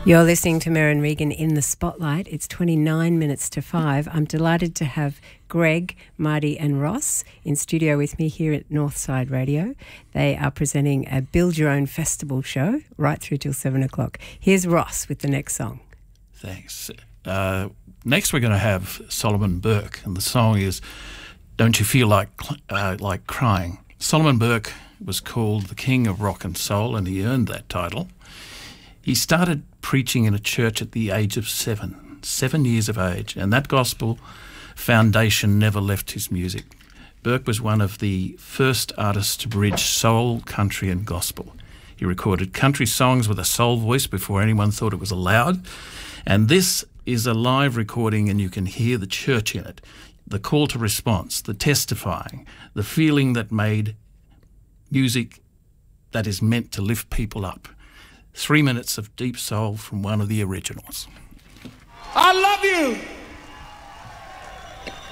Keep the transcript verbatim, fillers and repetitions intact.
You're listening to Merryn Regan in the Spotlight. It's twenty-nine minutes to five. I'm delighted to have Greg, Marty and Ross in studio with me here at Northside Radio. They are presenting a Build Your Own Festival show right through till seven o'clock. Here's Ross with the next song. Thanks. Uh, next we're going to have Solomon Burke, and the song is Don't You Feel Like uh, Like Crying. Solomon Burke was called the King of Rock and Soul, and he earned that title. He started preaching in a church at the age of seven, seven years of age, and that gospel foundation never left his music. Burke was one of the first artists to bridge soul, country and gospel. He recorded country songs with a soul voice before anyone thought it was allowed, and this is a live recording and you can hear the church in it, the call to response, the testifying, the feeling that made music that is meant to lift people up. Three minutes of deep soul from one of the originals. I love you.